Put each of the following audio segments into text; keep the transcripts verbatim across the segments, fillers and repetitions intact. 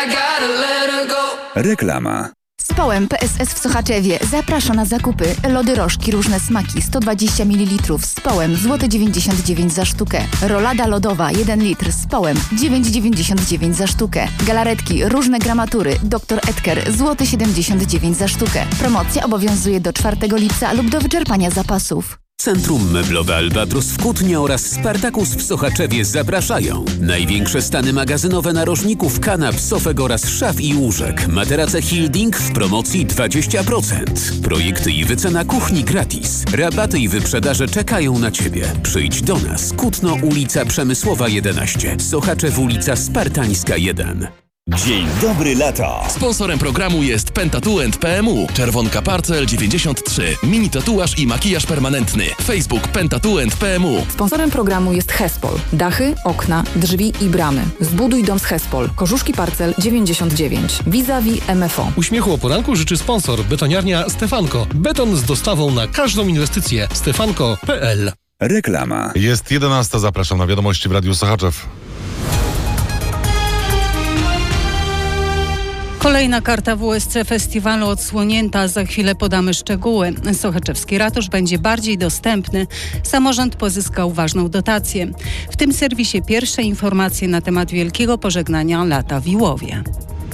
Reklama. Społem P S S w Sochaczewie zaprasza na zakupy. Lody Rożki, różne smaki, sto dwadzieścia mililitrów z Społem, złoty dziewięćdziesiąt dziewięć za sztukę. Rolada lodowa, jeden litr z Społem, dziewięć dziewięćdziesiąt dziewięć za sztukę. Galaretki, różne gramatury, doktor Edker, złoty siedemdziesiąt dziewięć za sztukę. Promocja obowiązuje do czwartego lipca lub do wyczerpania zapasów. Centrum Meblowe Albatros w Kutnie oraz Spartakus w Sochaczewie zapraszają. Największe stany magazynowe narożników, kanap, sofek oraz szaf i łóżek. Materace Hilding w promocji dwadzieścia procent. Projekty i wycena kuchni gratis. Rabaty i wyprzedaże czekają na Ciebie. Przyjdź do nas. Kutno, ulica Przemysłowa jedenaście. Sochaczew, ulica Spartańska jeden. Dzień dobry lata. Sponsorem programu jest Pentatuent P M U. Czerwonka Parcel dziewięćdziesiąt trzy. Mini tatuaż i makijaż permanentny. Facebook Pentatuent P M U. Sponsorem programu jest Hespol. Dachy, okna, drzwi i bramy. Zbuduj dom z Hespol. Korzuszki Parcel dziewięćdziesiąt dziewięć. Vis-a-vis M F O. Uśmiechu o poranku życzy sponsor. Betoniarnia Stefanko. Beton z dostawą na każdą inwestycję. stefanko kropka p l. Reklama. Jest jedenasta. Zapraszam na wiadomości w Radiu Sochaczew. Kolejna karta W S C Festiwalu odsłonięta. Za chwilę podamy szczegóły. Sochaczewski ratusz będzie bardziej dostępny. Samorząd pozyskał ważną dotację. W tym serwisie pierwsze informacje na temat wielkiego pożegnania lata w Iłowie.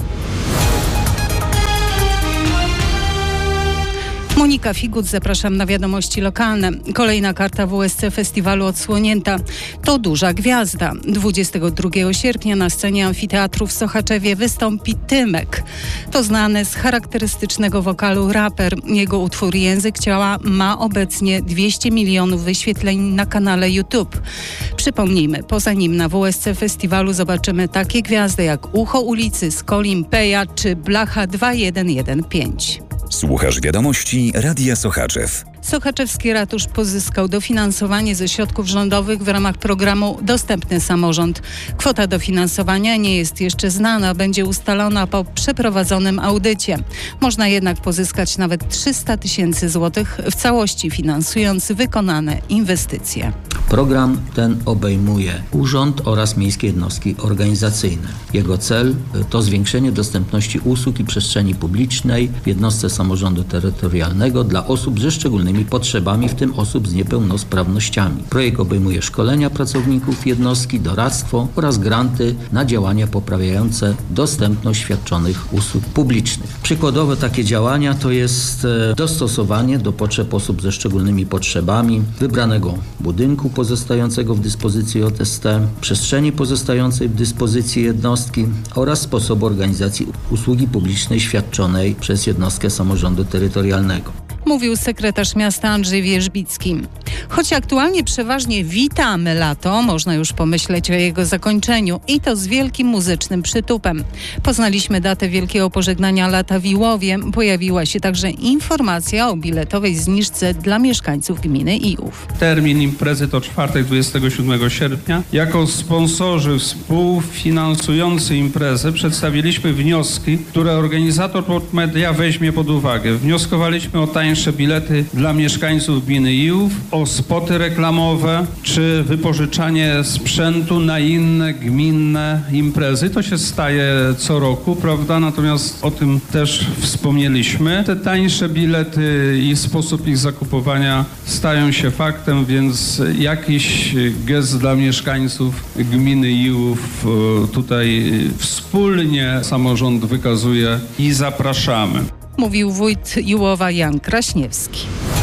Monika Figut, zapraszam na wiadomości lokalne. Kolejna karta W S C Festiwalu odsłonięta. To duża gwiazda. dwudziestego drugiego sierpnia na scenie amfiteatru w Sochaczewie wystąpi Tymek. To znany z charakterystycznego wokalu raper. Jego utwór Język Ciała ma obecnie dwieście milionów wyświetleń na kanale YouTube. Przypomnijmy, poza nim na W S C Festiwalu zobaczymy takie gwiazdy jak Ucho ulicy, Skolim, Peja czy Blacha dwa jeden jeden pięć. Słuchasz wiadomości Radia Sochaczew. Sochaczewski ratusz pozyskał dofinansowanie ze środków rządowych w ramach programu Dostępny Samorząd. Kwota dofinansowania nie jest jeszcze znana, będzie ustalona po przeprowadzonym audycie. Można jednak pozyskać nawet trzysta tysięcy złotych w całości, finansując wykonane inwestycje. Program ten obejmuje urząd oraz miejskie jednostki organizacyjne. Jego cel to zwiększenie dostępności usług i przestrzeni publicznej w jednostce samorządu terytorialnego dla osób ze szczególnymi potrzebami, w tym osób z niepełnosprawnościami. Projekt obejmuje szkolenia pracowników jednostki, doradztwo oraz granty na działania poprawiające dostępność świadczonych usług publicznych. Przykładowe takie działania to jest dostosowanie do potrzeb osób ze szczególnymi potrzebami wybranego budynku pozostającego w dyspozycji J S T, przestrzeni pozostającej w dyspozycji jednostki oraz sposobu organizacji usługi publicznej świadczonej przez jednostkę samorządu terytorialnego. Mówił sekretarz miasta Andrzej Wierzbicki. Choć aktualnie przeważnie witamy lato, można już pomyśleć o jego zakończeniu i to z wielkim muzycznym przytupem. Poznaliśmy datę wielkiego pożegnania lata w Iłowie. Pojawiła się także informacja o biletowej zniżce dla mieszkańców gminy Iłów. Termin imprezy to czwartek dwudziestego siódmego sierpnia. Jako sponsorzy współfinansujący imprezę przedstawiliśmy wnioski, które organizator Portmedia weźmie pod uwagę. Wnioskowaliśmy o tańsze bilety dla mieszkańców gminy Iłów, o spoty reklamowe czy wypożyczanie sprzętu na inne gminne imprezy. To się staje co roku, prawda? Natomiast o tym też wspomnieliśmy. Te tańsze bilety i sposób ich zakupowania stają się faktem, więc jakiś gest dla mieszkańców gminy Iłów tutaj wspólnie samorząd wykazuje i zapraszamy. Mówił wójt Iłowa Jan Kraśniewski.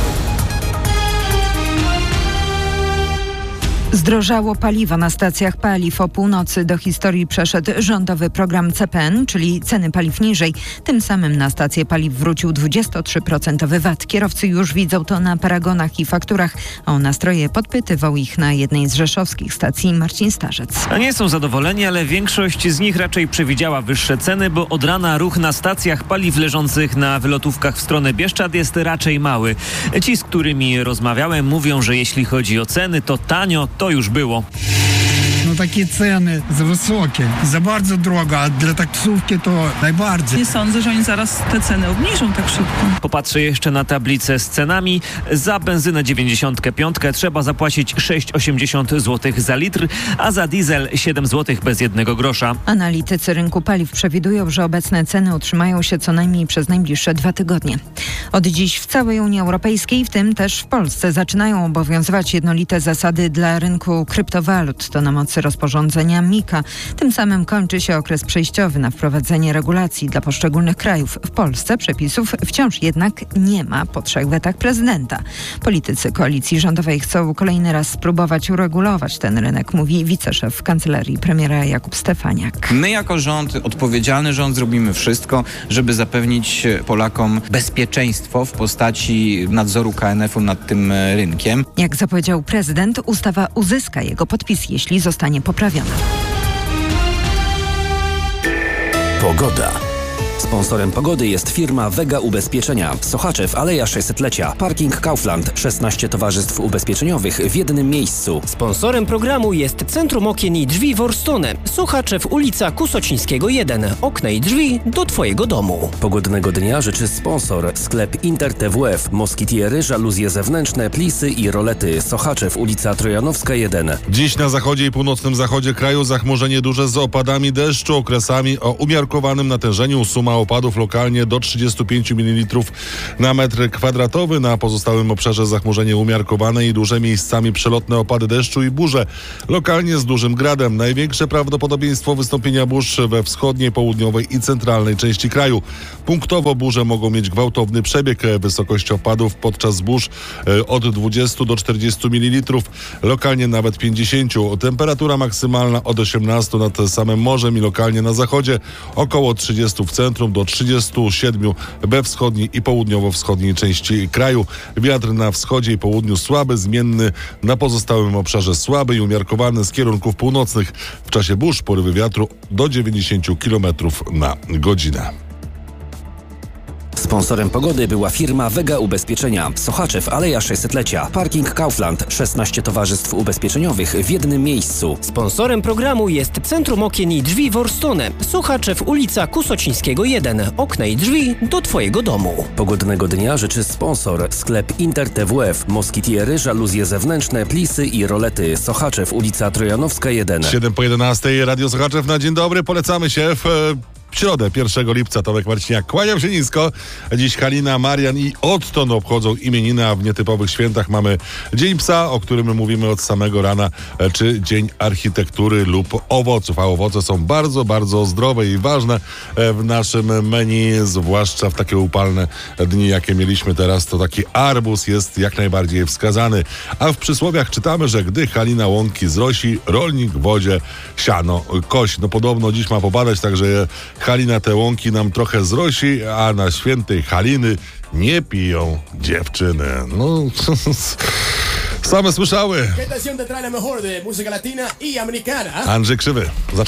Zdrożało paliwo na stacjach paliw. O północy do historii przeszedł rządowy program C P N, czyli ceny paliw niżej. Tym samym na stacje paliw wrócił dwadzieścia trzy procent V A T. Kierowcy już widzą to na paragonach i fakturach. O nastroje podpytywał ich na jednej z rzeszowskich stacji Marcin Starzec. Nie są zadowoleni, ale większość z nich raczej przewidziała wyższe ceny, bo od rana ruch na stacjach paliw leżących na wylotówkach w stronę Bieszczad jest raczej mały. Ci, z którymi rozmawiałem, mówią, że jeśli chodzi o ceny, to tanio, to już było. No no takie ceny za wysokie, za bardzo drogo, a dla taksówki to najbardziej. Nie sądzę, że oni zaraz te ceny obniżą tak szybko. Popatrzę jeszcze na tablicę z cenami. Za benzynę dziewięćdziesiąt pięć trzeba zapłacić sześć przecinek osiemdziesiąt złotych za litr, a za diesel siedem złotych bez jednego grosza. Analitycy rynku paliw przewidują, że obecne ceny utrzymają się co najmniej przez najbliższe dwa tygodnie. Od dziś w całej Unii Europejskiej, w tym też w Polsce, zaczynają obowiązywać jednolite zasady dla rynku kryptowalut. To na mocy rozporządzenia MiCA. Tym samym kończy się okres przejściowy na wprowadzenie regulacji dla poszczególnych krajów. W Polsce przepisów wciąż jednak nie ma po trzech wetach prezydenta. Politycy koalicji rządowej chcą kolejny raz spróbować uregulować ten rynek, mówi wiceszef kancelarii premiera Jakub Stefaniak. My jako rząd, odpowiedzialny rząd, zrobimy wszystko, żeby zapewnić Polakom bezpieczeństwo w postaci nadzoru K N F u nad tym rynkiem. Jak zapowiedział prezydent, ustawa uzyska jego podpis, jeśli zostanie poprawiona. Pogoda. Sponsorem pogody jest firma Vega Ubezpieczenia. Sochaczew, Aleja sześćsetlecia. Parking Kaufland. szesnaście towarzystw ubezpieczeniowych w jednym miejscu. Sponsorem programu jest Centrum Okien i Drzwi Worstone. Sochaczew, ulica Kusocińskiego jeden. Okna i drzwi do Twojego domu. Pogodnego dnia życzy sponsor. Sklep Inter T W F. Moskitiery, żaluzje zewnętrzne, plisy i rolety. Sochaczew, ulica Trojanowska jeden. Dziś na zachodzie i północnym zachodzie kraju zachmurzenie duże z opadami deszczu, okresami o umiarkowanym natężeniu. Suma opadów lokalnie do trzydziestu pięciu mililitrów na metr kwadratowy. Na pozostałym obszarze zachmurzenie umiarkowane i duże, miejscami przelotne opady deszczu i burze. Lokalnie z dużym gradem. Największe prawdopodobieństwo wystąpienia burz we wschodniej, południowej i centralnej części kraju. Punktowo burze mogą mieć gwałtowny przebieg. Wysokość opadów podczas burz od dwudziestu do czterdziestu mililitrów. Lokalnie nawet pięćdziesięciu. Temperatura maksymalna od osiemnastu nad samym morzem i lokalnie na zachodzie. Około trzydziestu w centrum do trzydziestu siedmiu we wschodniej i południowo-wschodniej części kraju. Wiatr na wschodzie i południu słaby, zmienny, na pozostałym obszarze słaby i umiarkowany z kierunków północnych. W czasie burz porywy wiatru do dziewięćdziesięciu kilometrów na godzinę. Sponsorem pogody była firma Vega Ubezpieczenia. Sochaczew, Aleja sześćsetlecia. Parking Kaufland. szesnaście towarzystw ubezpieczeniowych w jednym miejscu. Sponsorem programu jest Centrum Okien i Drzwi Worstone. Sochaczew, ulica Kusocińskiego jeden. Okna i drzwi do Twojego domu. Pogodnego dnia życzy sponsor. Sklep Inter T W F. Moskitiery, żaluzje zewnętrzne, plisy i rolety. Sochaczew, ulica Trojanowska jeden. siedem po jedenastej. Radio Sochaczew na dzień dobry. Polecamy się w... W środę, pierwszego lipca, Tomek Marciniak. Kłaniam się nisko. Dziś Halina, Marian i Otton obchodzą imieniny, a w nietypowych świętach mamy Dzień Psa, o którym mówimy od samego rana, czy Dzień Architektury lub Owoców. A owoce są bardzo, bardzo zdrowe i ważne w naszym menu, zwłaszcza w takie upalne dni, jakie mieliśmy teraz, to taki arbuz jest jak najbardziej wskazany. A w przysłowiach czytamy, że gdy Halina łąki zrosi, rolnik w wodzie siano kosi. No podobno dziś ma popadać, także Halina te łąki nam trochę zrosi, a na świętej Haliny nie piją dziewczyny. No, same słyszały. Andrzej Krzywy.